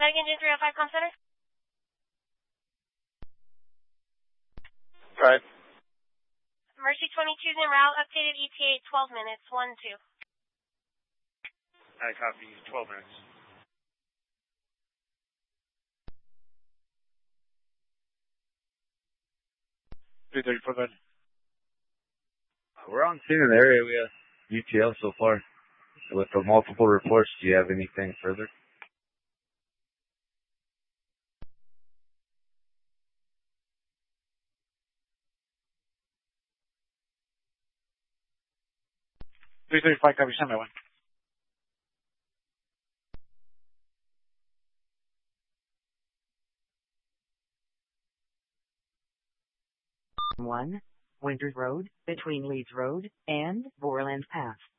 Back engine 305 com center. Right. Mercy 22's en route, updated ETA 12 minutes, 1-2. I copy, 12 minutes. We're on scene in the area. We have UTL so far. With the multiple reports, do you have anything further? Copy, send me one. Winters Road, between Leeds Road and Borland Pass.